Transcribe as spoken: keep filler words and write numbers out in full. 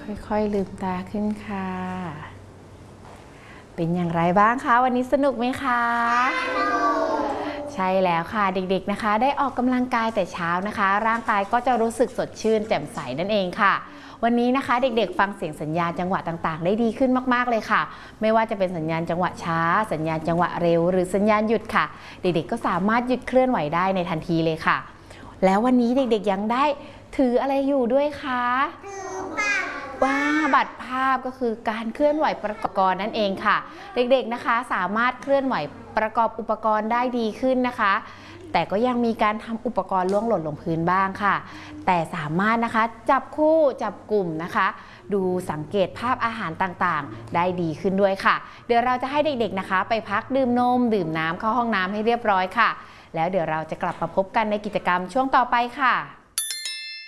ค่อยๆลืมตาขึ้นค่ะเป็นอย่างไรบ้างคะวันนี้สนุกไหมคะใช่แล้วค่ะเด็กๆนะคะได้ออกกำลังกายแต่เช้านะคะร่างกายก็จะรู้สึกสดชื่นแจ่มใสนั่นเองค่ะวันนี้นะคะเด็กๆฟังเสียงสัญญาณจังหวะต่างๆได้ดีขึ้นมากๆเลยค่ะไม่ว่าจะเป็นสัญญาณจังหวะช้าสัญญาณจังหวะเร็วหรือสัญญาณหยุดค่ะเด็กๆก็สามารถหยุดเคลื่อนไหวได้ในทันทีเลยค่ะแล้ววันนี้เด็กๆยังได้ถืออะไรอยู่ด้วยคะว่าบัตรภาพก็คือการเคลื่อนไหวประกอบอุปกรณ์นั่นเองค่ะเด็กๆนะคะสามารถเคลื่อนไหวประกอบอุปกรณ์ได้ดีขึ้นนะคะแต่ก็ยังมีการทำอุปกรณ์ล่วงหล่นลงพื้นบ้างค่ะแต่สามารถนะคะจับคู่จับกลุ่มนะคะดูสังเกตภาพอาหารต่างๆได้ดีขึ้นด้วยค่ะเดี๋ยวเราจะให้เด็กๆนะคะไปพักดื่มนมดื่มน้ำเข้าห้องน้ำให้เรียบร้อยค่ะแล้วเดี๋ยวเราจะกลับมาพบกันในกิจกรรมช่วงต่อไปค่ะ